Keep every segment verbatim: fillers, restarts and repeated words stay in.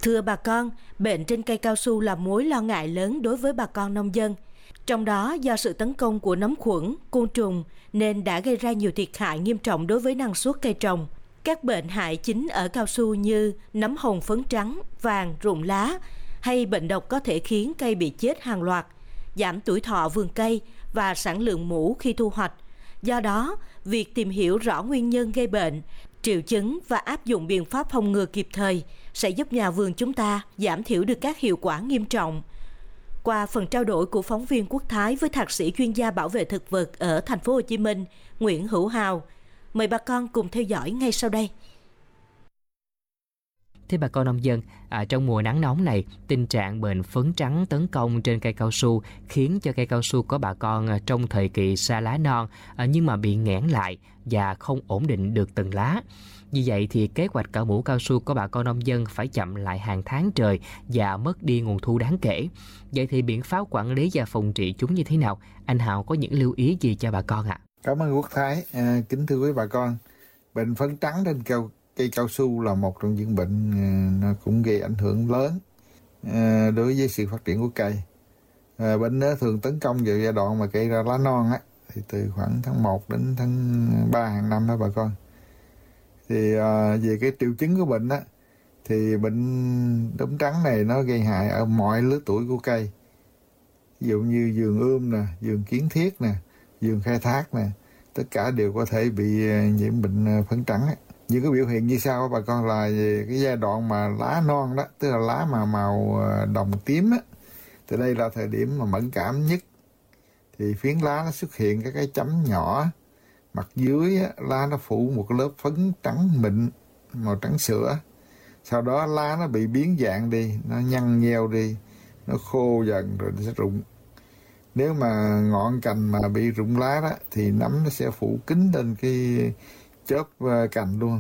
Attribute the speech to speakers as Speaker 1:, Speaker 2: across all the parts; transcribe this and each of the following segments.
Speaker 1: Thưa bà con, bệnh trên cây cao su là mối lo ngại lớn đối với bà con nông dân. Trong đó, do sự tấn công của nấm khuẩn, côn trùng nên đã gây ra nhiều thiệt hại nghiêm trọng đối với năng suất cây trồng. Các bệnh hại chính ở cao su như nấm hồng phấn trắng, vàng, rụng lá hay bệnh độc có thể khiến cây bị chết hàng loạt, giảm tuổi thọ vườn cây và sản lượng mủ khi thu hoạch. Do đó, việc tìm hiểu rõ nguyên nhân gây bệnh, triệu chứng và áp dụng biện pháp phòng ngừa kịp thời sẽ giúp nhà vườn chúng ta giảm thiểu được các hiệu quả nghiêm trọng. Qua phần trao đổi của phóng viên Quốc Thái với thạc sĩ chuyên gia bảo vệ thực vật ở thành phố Hồ Chí Minh, Nguyễn Hữu Hào, mời bà con cùng theo dõi ngay sau đây.
Speaker 2: Thưa bà con nông dân, à, trong mùa nắng nóng này, tình trạng bệnh phấn trắng tấn công trên cây cao su khiến cho cây cao su có bà con à, trong thời kỳ ra lá non à, nhưng mà bị nghẽn lại và không ổn định được từng lá. Vì vậy thì kế hoạch cạo mủ cao su của bà con nông dân phải chậm lại hàng tháng trời và mất đi nguồn thu đáng kể. Vậy thì biện pháp quản lý và phòng trị chúng như thế nào? Anh Hào có những lưu ý gì cho bà con ạ? À?
Speaker 3: Cảm ơn Quốc Thái. À, kính thưa quý bà con, bệnh phấn trắng trên cao cây cao su là một trong những bệnh nó cũng gây ảnh hưởng lớn à, đối với sự phát triển của cây. À, bệnh nó thường tấn công vào giai đoạn mà cây ra lá non á, thì từ khoảng tháng một đến tháng ba hàng năm đó bà con. Thì à, về cái triệu chứng của bệnh á, thì bệnh đốm trắng này nó gây hại ở mọi lứa tuổi của cây. Ví dụ như vườn ươm nè, vườn kiến thiết nè, vườn khai thác nè, tất cả đều có thể bị nhiễm bệnh phấn trắng ấy. Những cái biểu hiện như sau bà con là về cái giai đoạn mà lá non đó, tức là lá mà màu đồng tím á, thì đây là thời điểm mà mẫn cảm nhất. Thì phiến lá nó xuất hiện các cái chấm nhỏ, mặt dưới á, lá nó phủ một cái lớp phấn trắng mịn màu trắng sữa. Sau đó lá nó bị biến dạng đi, nó nhăn nheo đi, nó khô dần rồi nó sẽ rụng. Nếu mà ngọn cành mà bị rụng lá đó thì nấm nó sẽ phủ kín lên cái chớp cành luôn.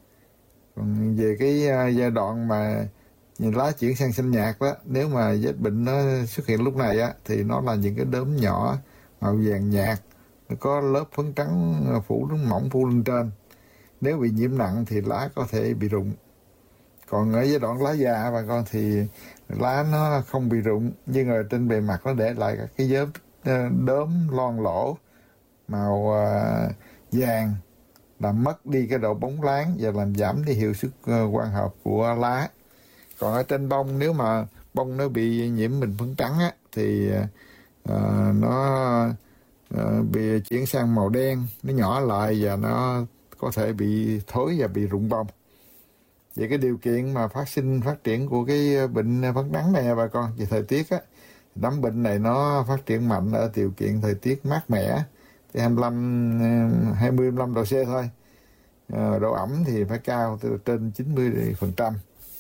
Speaker 3: Còn về cái giai đoạn mà lá chuyển sang xanh nhạt đó, nếu mà vết bệnh nó xuất hiện lúc này á, thì nó là những cái đốm nhỏ màu vàng nhạt, nó có lớp phấn trắng phủ nó mỏng phủ lên trên. Nếu bị nhiễm nặng thì lá có thể bị rụng. Còn ở giai đoạn lá già bà con thì lá nó không bị rụng, nhưng ở trên bề mặt nó để lại các cái vết đốm loang lỗ màu vàng, làm mất đi cái độ bóng láng và làm giảm đi hiệu suất quang hợp của lá. Còn ở trên bông, nếu mà bông nó bị nhiễm bệnh phấn trắng á, thì uh, nó uh, bị chuyển sang màu đen, nó nhỏ lại và nó có thể bị thối và bị rụng bông. Vậy cái điều kiện mà phát sinh phát triển của cái bệnh phấn trắng này bà con, về thời tiết á, nấm bệnh này nó phát triển mạnh ở điều kiện thời tiết mát mẻ, thì hai mươi lăm, hai mươi lăm độ C thôi. À, độ ẩm thì phải cao, tức là trên chín mươi phần trăm.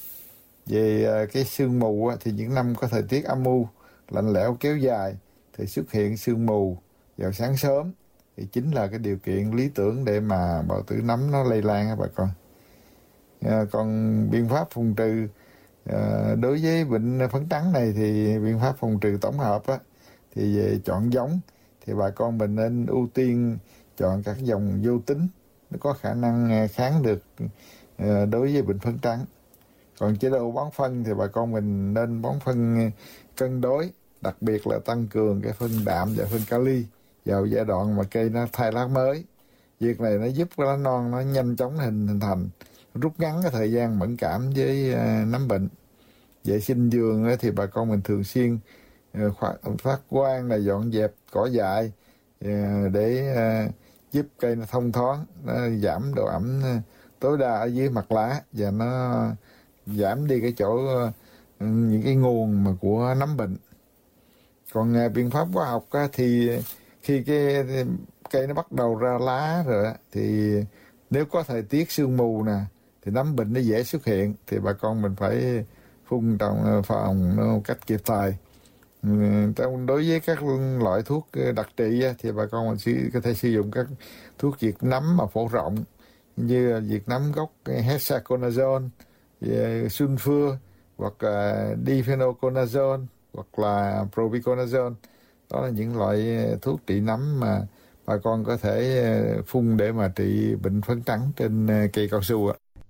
Speaker 3: Về cái sương mù á, thì những năm có thời tiết âm u, lạnh lẽo kéo dài thì xuất hiện sương mù vào sáng sớm, thì chính là cái điều kiện lý tưởng để mà bào tử nấm nó lây lan á bà con. À, còn biện pháp phòng trừ à, đối với bệnh phấn trắng này thì biện pháp phòng trừ tổng hợp á, thì về chọn giống thì bà con mình nên ưu tiên chọn các dòng vô tính, nó có khả năng kháng được à, đối với bệnh phấn trắng. Còn chế độ bón phân thì bà con mình nên bón phân cân đối, đặc biệt là tăng cường cái phân đạm và phân kali vào giai đoạn mà cây nó thay lá mới. Việc này nó giúp cái lá non nó nhanh chóng hình, hình thành, rút ngắn cái thời gian mẫn cảm với uh, nấm bệnh. Vệ sinh vườn thì bà con mình thường xuyên uh, phát quang là dọn dẹp cỏ dại uh, để uh, giúp cây nó thông thoáng, nó giảm độ ẩm uh, tối đa ở dưới mặt lá và nó giảm đi cái chỗ uh, những cái nguồn mà của nấm bệnh. Còn uh, biện pháp hóa học uh, thì khi cái cây nó bắt đầu ra lá rồi uh, thì nếu có thời tiết sương mù nè thì nấm bệnh nó dễ xuất hiện, thì bà con mình phải phun trong phòng một cách kịp thời. Trong đối với các loại thuốc đặc trị thì bà con mình có thể sử dụng các thuốc diệt nấm mà phổ rộng như diệt nấm gốc hexaconazole, sulfur hoặc difenoconazole hoặc là propiconazole. Đó là những loại thuốc trị nấm mà bà con có thể phun để mà trị bệnh phấn trắng trên cây cao su ạ.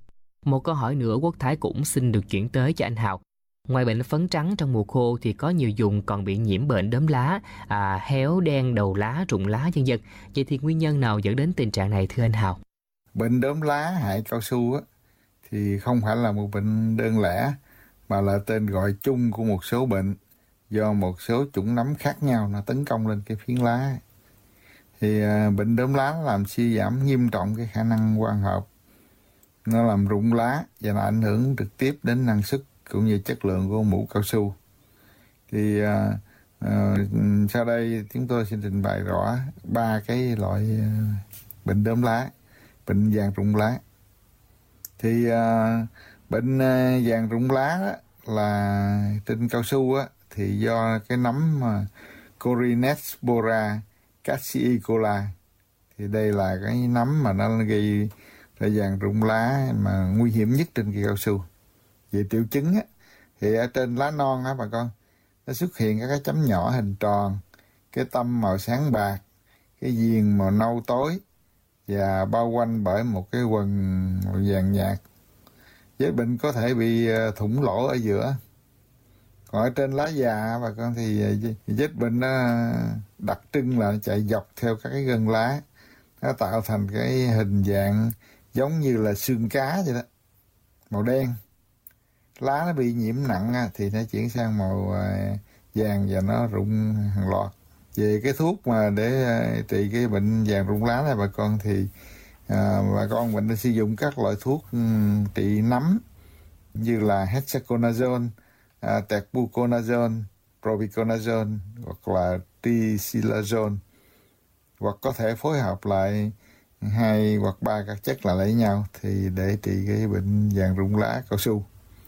Speaker 2: Một câu hỏi nữa Quốc Thái cũng xin được chuyển tới cho anh Hào. Ngoài bệnh phấn trắng trong mùa khô thì có nhiều vùng còn bị nhiễm bệnh đốm lá, à, héo đen đầu lá, rụng lá vân vân. Vậy thì nguyên nhân nào dẫn đến tình trạng này thưa anh Hào?
Speaker 3: Bệnh đốm lá hại cao su á, thì không phải là một bệnh đơn lẻ, mà là tên gọi chung của một số bệnh do một số chủng nấm khác nhau nó tấn công lên cái phiến lá. Thì à, bệnh đốm lá làm suy giảm nghiêm trọng cái khả năng quang hợp, nó làm rụng lá và nó ảnh hưởng trực tiếp đến năng suất cũng như chất lượng của mũ cao su. Thì à, à, sau đây chúng tôi xin trình bày rõ ba cái loại à, bệnh đốm lá, bệnh vàng rụng lá. Thì à, bệnh à, vàng rụng lá đó, là trên cao su á, thì do cái nấm mà Corynesporas cassiicola. Thì đây là cái nấm mà nó gây ra vàng rụng lá mà nguy hiểm nhất trên cây cao su. Về triệu chứng á, thì ở trên lá non á bà con, nó xuất hiện các cái chấm nhỏ hình tròn, cái tâm màu sáng bạc, cái viền màu nâu tối và bao quanh bởi một cái quần màu vàng nhạt. Vết bệnh có thể bị thủng lỗ ở giữa. Còn ở trên lá già bà con thì vết bệnh nó đặc trưng là chạy dọc theo các cái gân lá, nó tạo thành cái hình dạng giống như là xương cá vậy đó, màu đen. Lá nó bị nhiễm nặng thì nó chuyển sang màu vàng và nó rụng hàng loạt. Về cái thuốc mà để trị cái bệnh vàng rụng lá này bà con, thì à, bà con mình đã sử dụng các loại thuốc um, trị nấm như là hexaconazole, à, tebuconazole, propiconazole hoặc là tricilazole, hoặc có thể phối hợp lại hai hoặc ba các chất lại lấy nhau thì để trị cái bệnh vàng rụng lá cao su.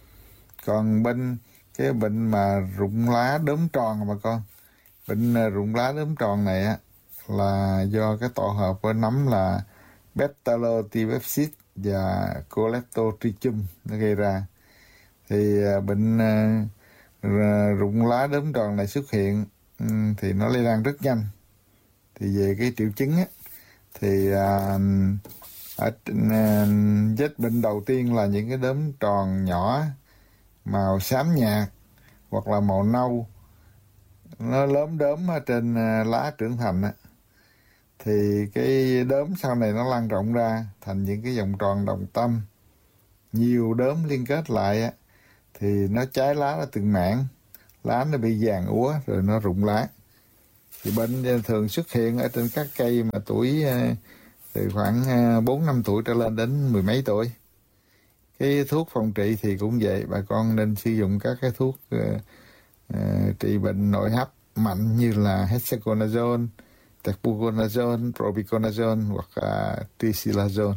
Speaker 3: Còn bên cái bệnh mà rụng lá đốm tròn bà con, bệnh rụng lá đốm tròn này á, là do cái tổ hợp với nấm là Beta-lotibepsid và Colectotrichum nó gây ra. Thì bệnh rụng lá đốm tròn này xuất hiện thì nó lây lan rất nhanh. Thì về cái triệu chứng á, thì à, ở à, vết bệnh đầu tiên là những cái đốm tròn nhỏ màu xám nhạt hoặc là màu nâu, nó lốm đốm ở trên lá trưởng thành á. Thì cái đốm sau này nó lan rộng ra thành những cái vòng tròn đồng tâm, nhiều đốm liên kết lại á, thì nó cháy lá nó từng mảng, lá nó bị vàng úa rồi nó rụng lá. Thì bệnh thường xuất hiện ở trên các cây mà tuổi từ khoảng bốn năm tuổi trở lên đến mười mấy tuổi. Cái thuốc phòng trị thì cũng vậy, bà con nên sử dụng các cái thuốc uh, uh, trị bệnh nội hấp mạnh như là hexaconazole, tebuconazole, propiconazole hoặc uh, tricilazole.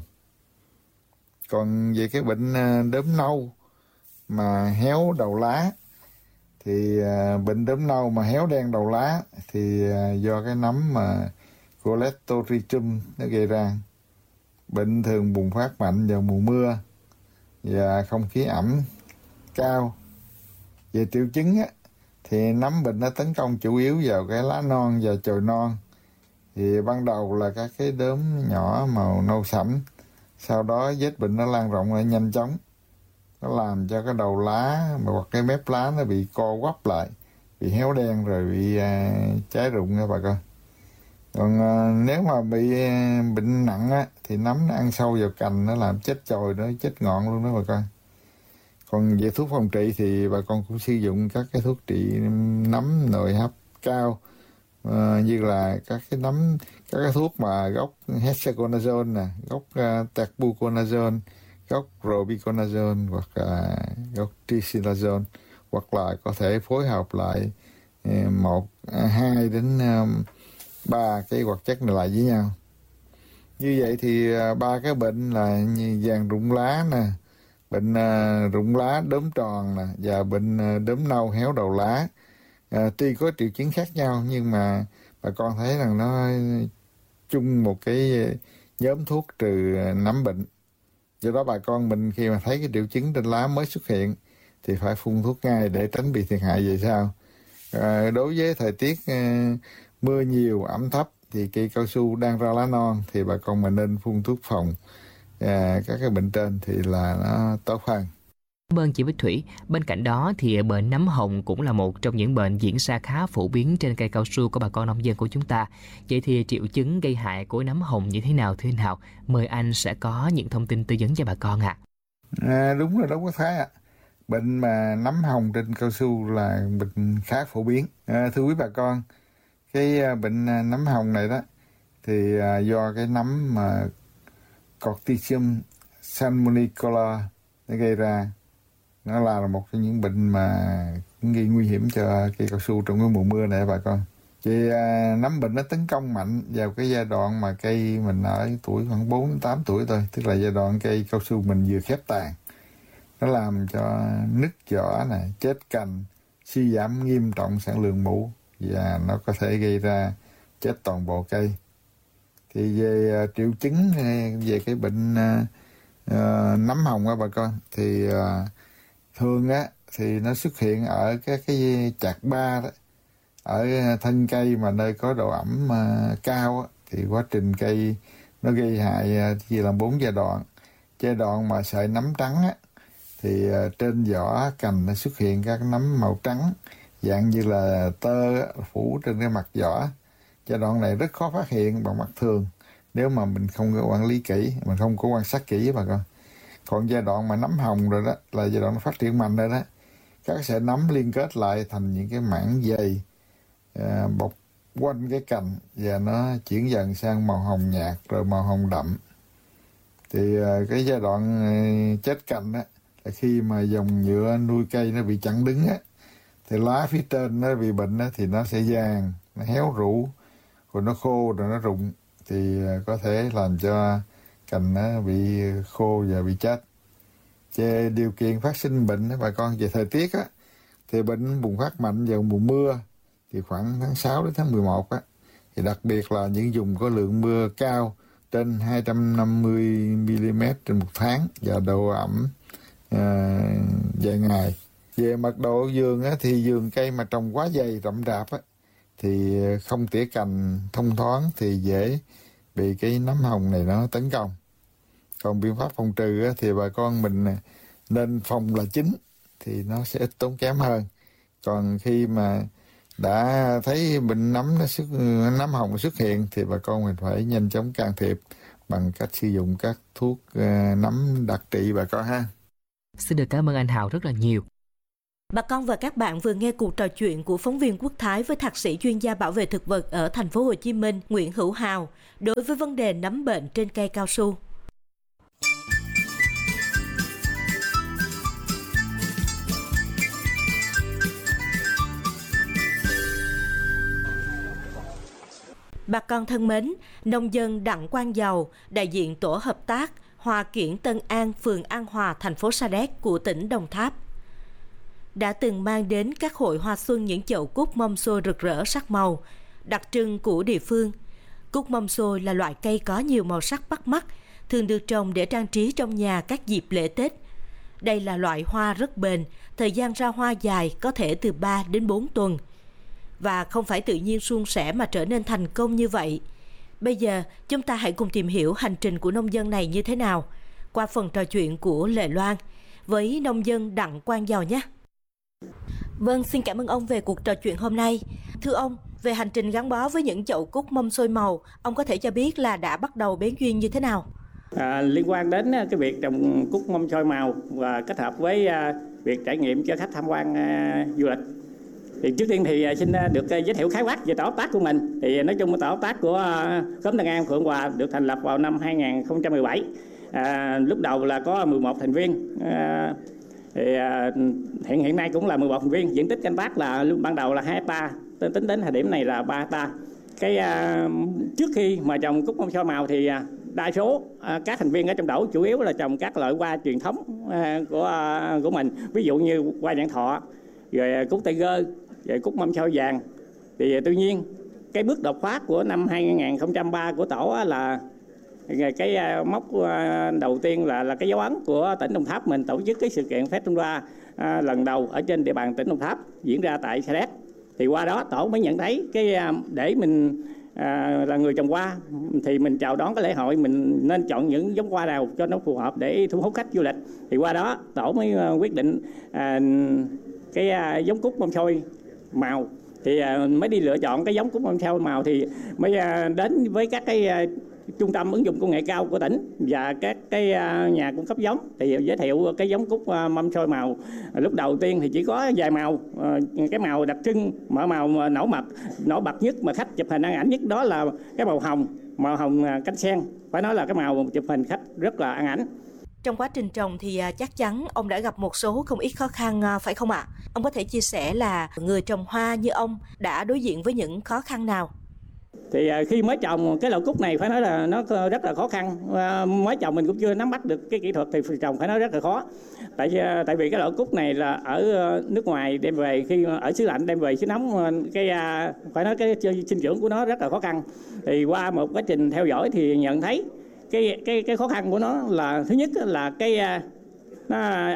Speaker 3: Còn về cái bệnh uh, đốm nâu mà héo đầu lá, thì uh, bệnh đốm nâu mà héo đen đầu lá thì uh, do cái nấm mà Colectotrichum nó gây ra. Bệnh thường bùng phát mạnh vào mùa mưa và không khí ẩm cao. Về triệu chứng á, thì nấm bệnh nó tấn công chủ yếu vào cái lá non và chồi non. Thì ban đầu là các cái đốm nhỏ màu nâu sẫm, sau đó vết bệnh nó lan rộng lại nhanh chóng, nó làm cho cái đầu lá hoặc cái mép lá nó bị co quắp lại, bị héo đen rồi bị à, cháy rụng nha bà con. Còn à, nếu mà bị à, bệnh nặng á, thì nấm nó ăn sâu vào cành, nó làm chết chồi, nó chết ngọn luôn đó bà con. Còn về thuốc phòng trị thì bà con cũng sử dụng các cái thuốc trị nấm nội hấp cao, à, như là các cái nấm, các cái thuốc mà gốc hexaconazole nè, gốc uh, tebuconazole, gốc propiconazole hoặc là gốc tricilazole, hoặc là có thể phối hợp lại uh, một uh, hai đến uh, ba cái hoạt chất này lại với nhau. Như vậy thì uh, ba cái bệnh là như vàng rụng lá nè, bệnh uh, rụng lá đốm tròn nè, và bệnh uh, đốm nâu héo đầu lá. Uh, tuy có triệu chứng khác nhau nhưng mà bà con thấy rằng nó chung một cái nhóm thuốc trừ nấm bệnh. Do đó bà con mình khi mà thấy cái triệu chứng trên lá mới xuất hiện thì phải phun thuốc ngay để tránh bị thiệt hại về sau. À, đối với thời tiết à, mưa nhiều, ẩm thấp thì cây cao su đang ra lá non thì bà con mình nên phun thuốc phòng à, các cái bệnh trên thì là nó tốt hơn.
Speaker 2: Cảm ơn chị Bích Thủy. Bên cạnh đó thì bệnh nấm hồng cũng là một trong những bệnh diễn ra khá phổ biến trên cây cao su của bà con nông dân của chúng ta. Vậy thì triệu chứng gây hại của nấm hồng như thế nào thế nào? Mời anh sẽ có những thông tin tư vấn cho bà con ạ.
Speaker 3: À. À, đúng rồi đó Quốc Thái ạ. À. Bệnh mà nấm hồng trên cao su là bệnh khá phổ biến. À, thưa quý bà con, cái bệnh nấm hồng này đó thì à, do cái nấm mà Cordyceps salmonicola nó gây ra. Nó là một trong những bệnh mà gây nguy hiểm cho cây cao su trong cái mùa mưa này bà con. Thì à, nấm bệnh nó tấn công mạnh vào cái giai đoạn mà cây mình ở tuổi khoảng bốn đến tám tuổi thôi, tức là giai đoạn cây cao su mình vừa khép tàn. Nó làm cho nứt vỏ này, chết cành, suy giảm nghiêm trọng sản lượng mủ và nó có thể gây ra chết toàn bộ cây. Thì về uh, triệu chứng về cái bệnh uh, uh, nấm hồng á bà con thì uh, thường á thì nó xuất hiện ở các cái chạc ba đó, ở thân cây mà nơi có độ ẩm uh, cao á, thì quá trình cây nó gây hại uh, chia làm bốn giai đoạn. Giai đoạn mà sợi nấm trắng á thì uh, trên vỏ cành nó xuất hiện các nấm màu trắng dạng như là tơ á, phủ trên cái mặt vỏ. Giai đoạn này rất khó phát hiện bằng mắt thường nếu mà mình không có quản lý kỹ, mình không có quan sát kỹ bà con. Còn giai đoạn mà nấm hồng rồi đó là giai đoạn nó phát triển mạnh rồi đó. Các sợi nấm liên kết lại thành những cái mảng dày à, bọc quanh cái cành và nó chuyển dần sang màu hồng nhạt rồi màu hồng đậm. Thì à, cái giai đoạn à, chết cành đó là khi mà dòng nhựa nuôi cây nó bị chặn đứng á, thì lá phía trên nó bị bệnh á, thì nó sẽ vàng, nó héo rũ, rồi nó khô rồi nó rụng, thì có thể làm cho cành nó bị khô và bị chết. Về điều kiện phát sinh bệnh bà con, về thời tiết á, thì bệnh bùng phát mạnh vào mùa mưa, thì khoảng tháng sáu đến tháng mười một á, thì đặc biệt là những vùng có lượng mưa cao trên hai trăm năm mươi mi-li-mét trên một tháng và độ ẩm à, vài ngày. Về mật độ vườn á, thì vườn cây mà trồng quá dày rậm rạp á, thì không tỉa cành thông thoáng thì dễ bị cái nấm hồng này nó tấn công. Còn biện pháp phòng trừ á, thì bà con mình nên phòng là chính thì nó sẽ ít tốn kém hơn. Còn khi mà đã thấy bệnh nấm nó xuất, nấm hồng xuất hiện thì bà con mình phải nhanh chóng can thiệp bằng cách sử dụng các thuốc uh, nấm đặc trị bà con ha.
Speaker 2: Xin được cảm ơn anh Hào rất là nhiều.
Speaker 1: Bà con và các bạn vừa nghe cuộc trò chuyện của phóng viên Quốc Thái với thạc sĩ chuyên gia bảo vệ thực vật ở thành phố Hồ Chí Minh Nguyễn Hữu Hào đối với vấn đề nấm bệnh trên cây cao su. Bà con thân mến, nông dân Đặng Quang Dầu, đại diện tổ hợp tác Hòa Kiển Tân An, phường An Hòa, thành phố Sa Đéc của tỉnh Đồng Tháp, đã từng mang đến các hội hoa xuân những chậu cúc mâm xôi rực rỡ sắc màu, đặc trưng của địa phương. Cúc mâm xôi là loại cây có nhiều màu sắc bắt mắt, thường được trồng để trang trí trong nhà các dịp lễ Tết. Đây là loại hoa rất bền, thời gian ra hoa dài có thể từ ba đến bốn tuần. Và không phải tự nhiên suôn sẻ mà trở nên thành công như vậy. Bây giờ, chúng ta hãy cùng tìm hiểu hành trình của nông dân này như thế nào qua phần trò chuyện của Lệ Loan với nông dân Đặng Quang Dầu nhé. Vâng, xin cảm ơn ông về cuộc trò chuyện hôm nay. Thưa ông, về hành trình gắn bó với những chậu cúc mâm xôi màu, ông có thể cho biết là đã bắt đầu bén duyên như thế nào?
Speaker 4: À, liên quan đến cái việc trồng cúc mâm xôi màu và kết hợp với à, việc trải nghiệm cho khách tham quan à, du lịch. Thì trước tiên thì xin được giới thiệu khái quát về tổ hợp tác của mình. Thì nói chung tổ hợp tác của khóm Tân An, phường Hòa được thành lập vào năm hai nghìn không trăm mười bảy. À, lúc đầu là có mười một thành viên. À, thì à, hiện hiện nay cũng là mười một thành viên. Diện tích canh tác là lúc ban đầu là hai hectare, tính đến thời điểm này là ba hectare. Cái à, trước khi mà trồng cúc mâm xôi màu thì à, đa số à, các thành viên ở trong tổ chủ yếu là trồng các loại hoa truyền thống à, của à, của mình, ví dụ như hoa nhãn thọ, rồi cúc tay gơ, rồi cúc mâm xôi vàng. Thì tuy nhiên cái bước đột phá của năm hai nghìn không trăm ba của tổ là cái mốc đầu tiên là là cái dấu ấn của tỉnh Đồng Tháp mình tổ chức cái sự kiện Festival à, lần đầu ở trên địa bàn tỉnh Đồng Tháp diễn ra tại Sa Đéc. Thì qua đó tổ mới nhận thấy cái để mình à, là người trồng hoa thì mình chào đón cái lễ hội, mình nên chọn những giống hoa nào cho nó phù hợp để thu hút khách du lịch. Thì qua đó tổ mới quyết định à, cái à, giống cúc mâm xôi màu, thì à, mới đi lựa chọn cái giống cúc mâm xôi màu thì mới à, đến với các cái à, trung tâm ứng dụng công nghệ cao của tỉnh và các cái à, nhà cung cấp giống thì giới thiệu cái giống cúc à, mâm xôi màu. À, lúc đầu tiên thì chỉ có vài màu, à, cái màu đặc trưng, mở màu mà nổi bật nổi bật nhất mà khách chụp hình ăn ảnh nhất đó là cái màu hồng, màu hồng à, cánh sen, phải nói là cái màu chụp hình khách rất là ăn ảnh.
Speaker 1: Trong quá trình trồng thì chắc chắn ông đã gặp một số không ít khó khăn phải không ạ? Ông có thể chia sẻ là người trồng hoa như ông đã đối diện với những khó khăn nào?
Speaker 4: Thì khi mới trồng cái loại cúc này phải nói là nó rất là khó khăn. Mới trồng mình cũng chưa nắm bắt được cái kỹ thuật thì trồng phải nói rất là khó. Tại tại vì cái loại cúc này là ở nước ngoài đem về, khi ở xứ lạnh đem về xứ nóng, cái phải nói cái sinh trưởng của nó rất là khó khăn. Thì qua một quá trình theo dõi thì nhận thấy cái cái cái khó khăn của nó là thứ nhất là cái nó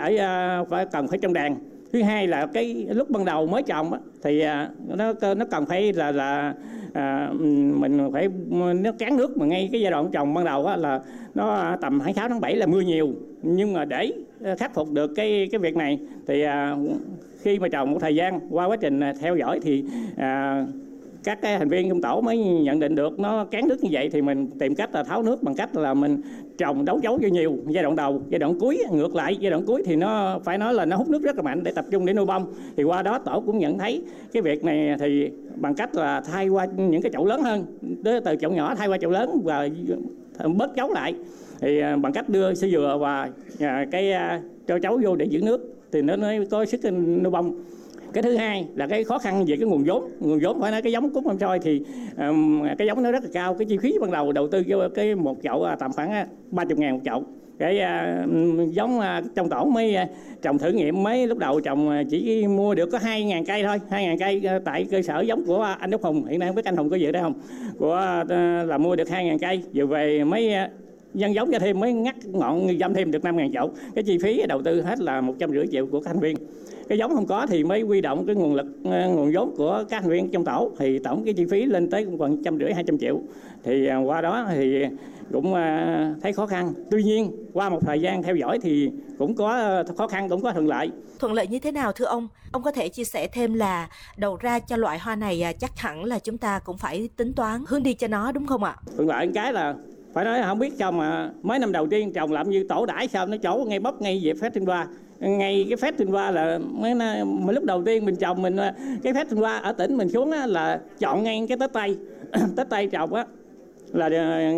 Speaker 4: ở phải cần phải trong đàn. Thứ hai là cái lúc ban đầu mới trồng thì nó nó cần phải là là à, mình phải nó cán nước, mà ngay cái giai đoạn trồng ban đầu là nó tầm hai mươi sáu tháng bảy là mưa nhiều, nhưng mà để khắc phục được cái cái việc này thì à, khi mà trồng một thời gian, qua quá trình theo dõi thì à, các cái thành viên trong tổ mới nhận định được nó cán nước như vậy thì mình tìm cách là tháo nước bằng cách là mình trồng đấu dấu cho nhiều giai đoạn đầu, giai đoạn cuối ngược lại, giai đoạn cuối thì nó phải nói là nó hút nước rất là mạnh để tập trung để nuôi bông. Thì qua đó tổ cũng nhận thấy cái việc này thì bằng cách là thay qua những cái chậu lớn hơn, từ chậu nhỏ thay qua chậu lớn và bớt chấu lại, thì bằng cách đưa sơ dừa và cái cho chấu vô để giữ nước thì nó mới có sức nuôi bông. Cái thứ hai là cái khó khăn về cái nguồn vốn, nguồn vốn phải nói cái giống cúc mâm xôi thì um, cái giống nó rất là cao, cái chi phí ban đầu đầu tư vô cái một chậu tầm khoảng ba mươi ngàn một chậu. Cái uh, giống uh, trong tổ mới uh, trồng thử nghiệm, mới lúc đầu trồng uh, chỉ mua được có hai ngàn cây thôi, hai ngàn cây uh, tại cơ sở giống của anh Đức Hùng, hiện nay không biết anh Hùng có dự đây không, của uh, là mua được hai ngàn cây, vừa về mới uh, nhân giống cho thêm, mới ngắt ngọn dăm thêm được năm ngàn chậu. Cái chi phí đầu tư hết là một trăm rưỡi triệu của các thành viên. Cái giống không có thì mới huy động cái nguồn lực, nguồn vốn của các thành viên trong tổ, thì tổng cái chi phí lên tới cũng còn trăm rưỡi hai trăm triệu. Thì qua đó thì cũng thấy khó khăn. Tuy nhiên qua một thời gian theo dõi thì cũng có khó khăn, cũng có thuận lợi.
Speaker 1: Thuận lợi như thế nào thưa ông? Ông có thể chia sẻ thêm là đầu ra cho loại hoa này chắc hẳn là chúng ta cũng phải tính toán hướng đi cho nó, đúng không ạ?
Speaker 4: Thuận lợi cái là phải nói không biết sao mà mấy năm đầu tiên trồng làm như tổ đãi sao nó chỗ ngay bắp ngay dịp festival, ngay cái festival là mấy, mấy lúc đầu tiên mình trồng, mình cái festival ở tỉnh mình xuống là chọn ngay cái tết tây tết tây trồng á là